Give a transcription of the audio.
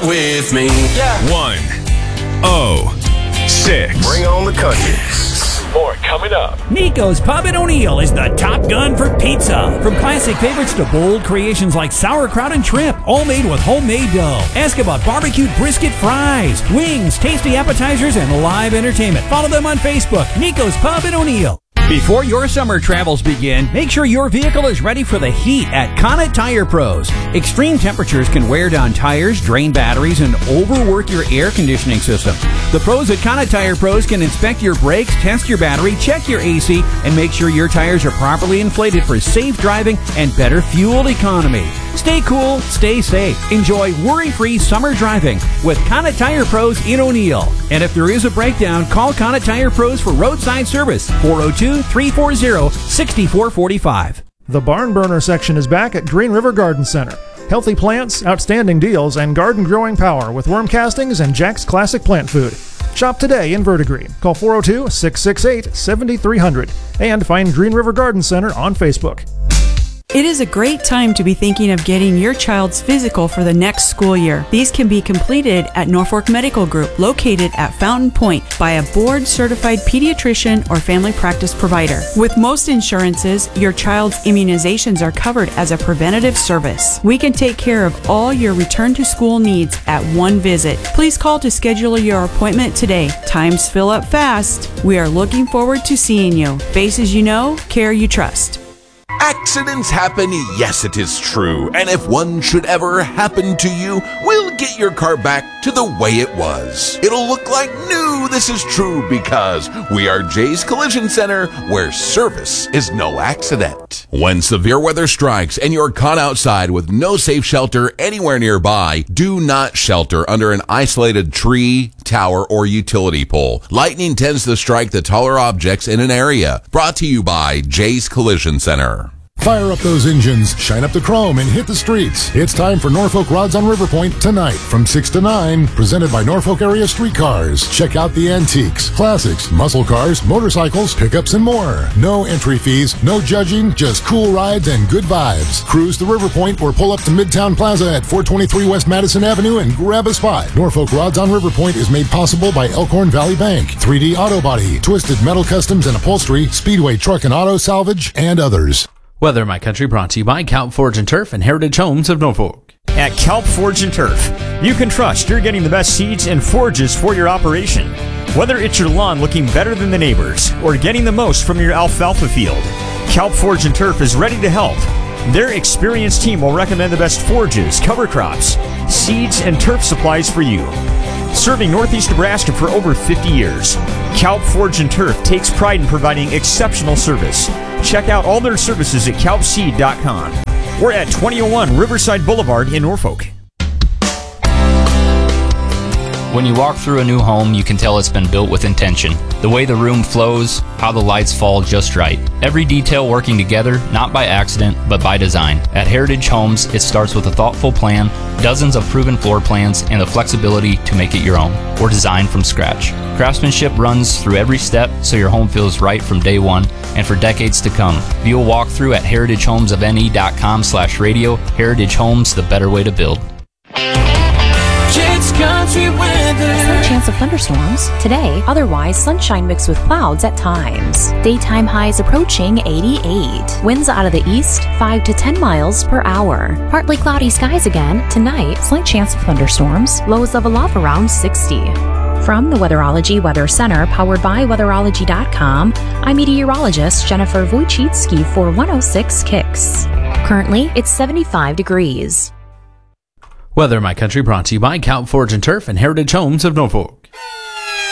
with me. Yeah. 106. Bring on the country. More coming up. Nico's Pub in O'Neill is the top gun for pizza. From classic favorites to bold creations like sauerkraut and shrimp, all made with homemade dough. Ask about barbecued brisket fries, wings, tasty appetizers, and live entertainment. Follow them on Facebook. Nico's Pub in O'Neill. Before your summer travels begin, make sure your vehicle is ready for the heat at Connet Tire Pros. Extreme temperatures can wear down tires, drain batteries, and overwork your air conditioning system. The pros at Connet Tire Pros can inspect your brakes, test your battery, check your AC, and make sure your tires are properly inflated for safe driving and better fuel economy. Stay cool, stay safe. Enjoy worry-free summer driving with Connet Tire Pros in O'Neill. And if there is a breakdown, call Connet Tire Pros for roadside service, 402-340-6445. The Barn Burner section is back at Green River Garden Center. Healthy plants, outstanding deals, and garden growing power with worm castings and Jack's Classic Plant Food. Shop today in Vertigreen. Call 402-668-7300 and find Green River Garden Center on Facebook. It is a great time to be thinking of getting your child's physical for the next school year. These can be completed at Norfolk Medical Group, located at Fountain Point, by a board-certified pediatrician or family practice provider. With most insurances, your child's immunizations are covered as a preventative service. We can take care of all your return-to-school needs at one visit. Please call to schedule your appointment today. Times fill up fast. We are looking forward to seeing you. Faces you know, care you trust. Accidents happen, yes, it is true. And if one should ever happen to you, we'll get your car back to the way it was. It'll look like new, this is true, because we are Jay's Collision Center, where service is no accident. When severe weather strikes and you're caught outside with no safe shelter anywhere nearby, do not shelter under an isolated tree, tower, or utility pole. Lightning tends to strike the taller objects in an area. Brought to you by Jay's Collision Center. Fire up those engines, shine up the chrome, and hit the streets. It's time for Norfolk Rods on River Point tonight from 6 to 9, presented by Norfolk Area Streetcars. Check out the antiques, classics, muscle cars, motorcycles, pickups, and more. No entry fees, no judging, just cool rides and good vibes. Cruise to River Point or pull up to Midtown Plaza at 423 West Madison Avenue and grab a spot. Norfolk Rods on River Point is made possible by Elkhorn Valley Bank, 3D Auto Body, Twisted Metal Customs and Upholstery, Speedway Truck and Auto Salvage, and others. Weather My Country brought to you by Calp Forge and Turf and Heritage Homes of Norfolk. At Calp Forge and Turf, you can trust you're getting the best seeds and forges for your operation. Whether it's your lawn looking better than the neighbors or getting the most from your alfalfa field, Calp Forge and Turf is ready to help. Their experienced team will recommend the best forges, cover crops, seeds, and turf supplies for you. Serving Northeast Nebraska for over 50 years, Calp Forge and Turf takes pride in providing exceptional service. Check out all their services at calpseed.com. We're at 2001 Riverside Boulevard in Norfolk. When you walk through a new home, you can tell it's been built with intention. The way the room flows, how the lights fall just right. Every detail working together, not by accident, but by design. At Heritage Homes, it starts with a thoughtful plan, dozens of proven floor plans, and the flexibility to make it your own, or designed from scratch. Craftsmanship runs through every step, so your home feels right from day one and for decades to come. View a walkthrough at heritagehomesofne.com/radio. Heritage Homes, the better way to build. Kids Country weather. Some chance of thunderstorms today, otherwise sunshine mixed with clouds at times. Daytime highs approaching 88. Winds out of the east 5 to 10 miles per hour. Partly cloudy skies again tonight, slight chance of thunderstorms. Lows level off around 60. From the Weatherology Weather Center, powered by weatherology.com, I'm meteorologist Jennifer Wojcicki for 106 Kicks. Currently, it's 75 degrees. Weather My Country brought to you by Calp Forge and Turf and Heritage Homes of Norfolk.